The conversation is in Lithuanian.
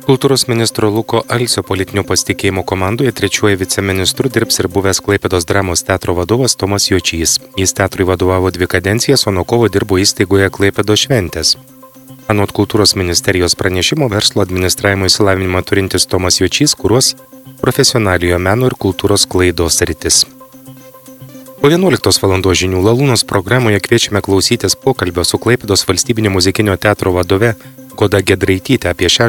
Kultūros ministro Luko Alsio politinio pasitikėjimo komandoje trečiuoju viceministru dirbs ir buvęs Klaipėdos dramos teatro vadovas Tomas Jočys. Jis teatrui vadovavo 2 kadencijas, o nuo kovo dirbo įstaigoje Klaipėdos šventės. Anot kultūros ministerijos pranešimo, verslo administravimo išsilavinimą turintis Tomas Jočys kuruos profesionaliojo meno ir kultūros sklaidos sritis. Po 11 valandos žinių Lalūnos programoje kviečiame klausytis pokalbio su Klaipėdos valstybinio muzikinio teatro vadove Goda Giedraityte apie šią